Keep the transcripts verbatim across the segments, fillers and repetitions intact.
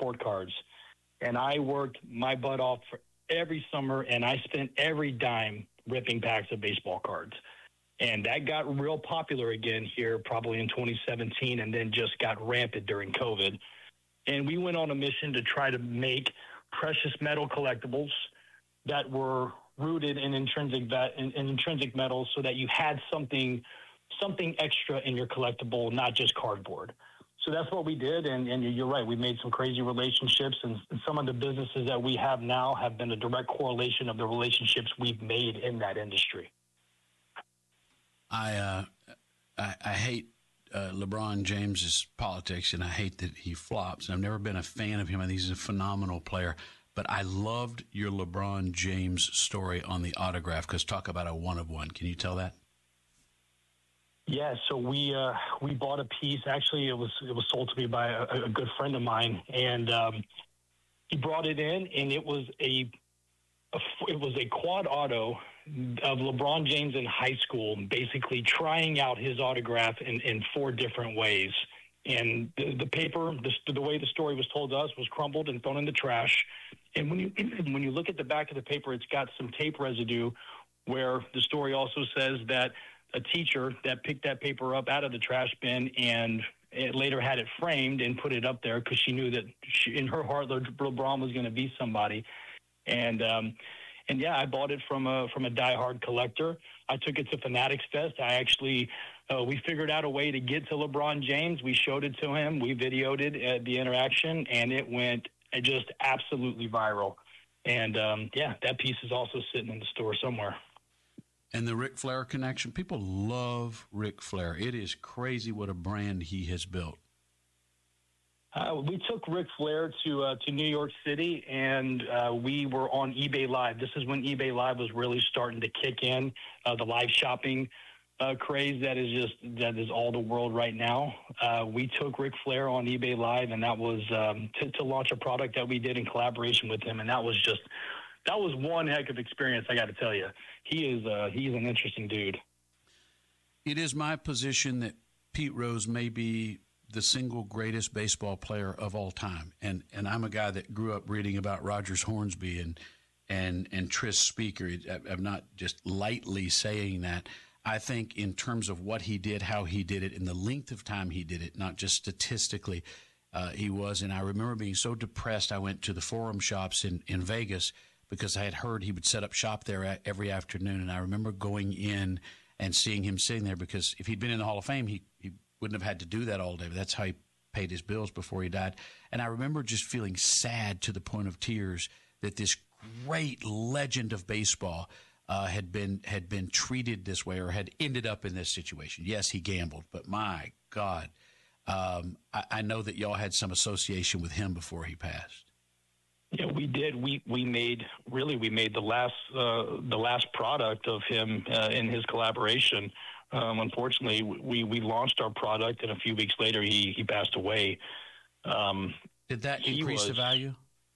report cards. And I worked my butt off for every summer, and I spent every dime ripping packs of baseball cards. And that got real popular again here probably in twenty seventeen, and then just got rampant during COVID. And we went on a mission to try to make precious metal collectibles that were rooted in intrinsic in, in intrinsic metals, so that you had something something extra in your collectible, not just cardboard. So that's what we did, and, and you're right. We made some crazy relationships, and some of the businesses that we have now have been a direct correlation of the relationships we've made in that industry. I uh, I, I hate uh, LeBron James's politics, and I hate that he flops. I've never been a fan of him. I think he's a phenomenal player. But I loved your LeBron James story on the autograph, because talk about a one of one. Can you tell that? Yeah, so we uh, we bought a piece. Actually, it was it was sold to me by a, a good friend of mine, and um, he brought it in, and it was a, a it was a quad auto of LeBron James in high school, basically trying out his autograph in, in four different ways. And the, the paper, the, the way the story was told to us, was crumbled and thrown in the trash. And when you when you look at the back of the paper, it's got some tape residue, where the story also says that a teacher that picked that paper up out of the trash bin and it later had it framed and put it up there because she knew that she, in her heart, LeBron was going to be somebody. And um, and yeah, I bought it from a from a diehard collector. I took it to Fanatics Fest. I actually uh, we figured out a way to get to LeBron James. We showed it to him. We videoed it at the interaction, and it went just absolutely viral. And um, yeah, that piece is also sitting in the store somewhere. And the Ric Flair connection, people love Ric Flair. It is crazy what a brand he has built. Uh, we took Ric Flair to uh, to New York City, and uh, we were on eBay Live. This is when eBay Live was really starting to kick in, uh, the live shopping uh, craze that is just that is all the world right now. Uh, we took Ric Flair on eBay Live, and that was um, to, to launch a product that we did in collaboration with him, and that was just that was one heck of experience. I got to tell you, he is uh, he's an interesting dude. It is my position that Pete Rose may be the single greatest baseball player of all time. And and I'm a guy that grew up reading about Rogers Hornsby and and and Tris Speaker. I'm not just lightly saying that. I think in terms of what he did, how he did it, and the length of time he did it, not just statistically, uh, he was. And I remember being so depressed, I went to the Forum Shops in, in Vegas because I had heard he would set up shop there every afternoon. And I remember going in and seeing him sitting there, because if he'd been in the Hall of Fame, he, he wouldn't have had to do that all day. But that's how he paid his bills before he died. And I remember just feeling sad to the point of tears that this great legend of baseball uh, had been had been treated this way, or had ended up in this situation. Yes, he gambled, but my God, um, I, I know that y'all had some association with him before he passed. Yeah, we did. We we made really we made the last uh, the last product of him uh, in his collaboration. Um, unfortunately, we we launched our product, and a few weeks later, he he passed away. Um, Did that increase was, the value?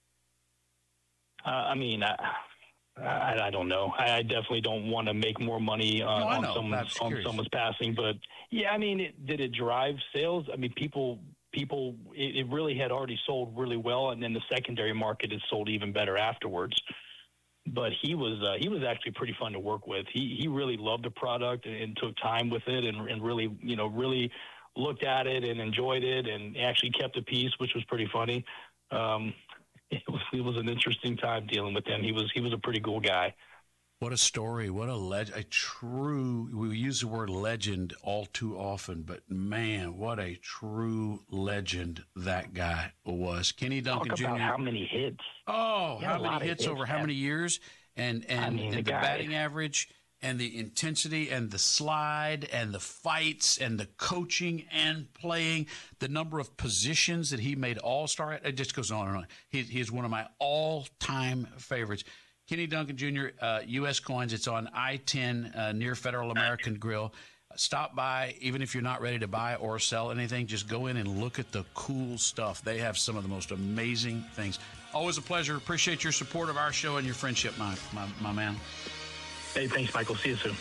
Uh, I mean, I, I, I don't know. I, I definitely don't want to make more money on, no, I on know. someone's on someone's passing. But yeah, I mean, it, did it drive sales? I mean, people. People, it, it really had already sold really well, and then the secondary market had sold even better afterwards. But he was uh, he was actually pretty fun to work with. He he really loved the product and, and took time with it, and, and really you know really looked at it and enjoyed it, and actually kept a piece, which was pretty funny. Um, it was it was an interesting time dealing with him. He was he was a pretty cool guy. What a story. What a legend. A true, we use the word legend all too often, but man, what a true legend that guy was. Kenny Duncan Talk Junior about how many hits. Oh, how many hits over how many years? And and, I mean, and the, the guy, batting average and the intensity and the slide and the fights and the coaching and playing, the number of positions that he made all-star at, it just goes on and on. He, he is one of my all-time favorites. Kenny Duncan Junior, uh, U S Coins. It's on I ten uh, near Federal American Grill. Uh, stop by, even if you're not ready to buy or sell anything. Just go in and look at the cool stuff. They have some of the most amazing things. Always a pleasure. Appreciate your support of our show and your friendship, my my, my man. Hey, thanks, Michael. See you soon.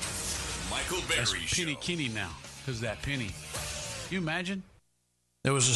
Michael Berry That's Show. Penny Kenny now, because that penny. Can you imagine? There was a